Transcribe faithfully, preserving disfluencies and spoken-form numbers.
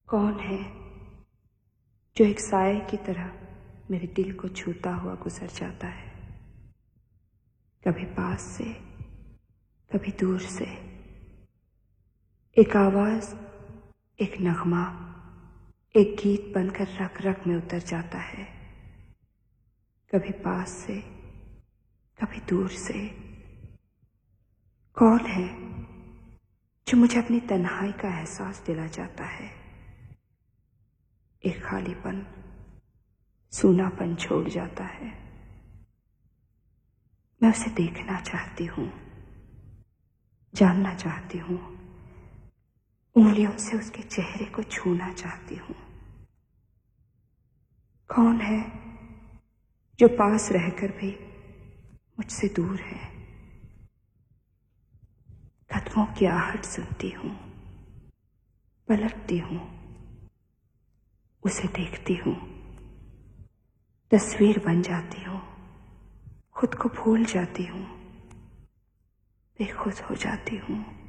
कौन है जो एक साए की तरह मेरे दिल को छूता हुआ गुजर जाता है, कभी पास से कभी दूर से। एक आवाज, एक नगमा, एक गीत बनकर रग रग में उतर जाता है, कभी पास से कभी दूर से। कौन है जो मुझे अपनी तन्हाई का एहसास दिला जाता है, एक खालीपन, सूनापन छोड़ जाता है। मैं उसे देखना चाहती हूँ, जानना चाहती हूँ, उंगलियों से उसके चेहरे को छूना चाहती हूँ। कौन है जो पास रहकर भी मुझसे दूर है। कदमों की आहट सुनती हूँ, पलटती हूँ, उसे देखती हूँ, तस्वीर बन जाती हूँ, खुद को भूल जाती हूँ, बेखुद हो जाती हूँ।